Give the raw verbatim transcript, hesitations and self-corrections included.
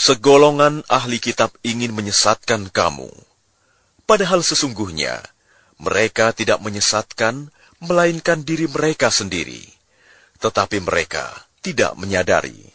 Segolongan ahli kitab ingin menyesatkan kamu. Padahal sesungguhnya, mereka tidak menyesatkan, melainkan diri mereka sendiri. Tetapi mereka tidak menyadari.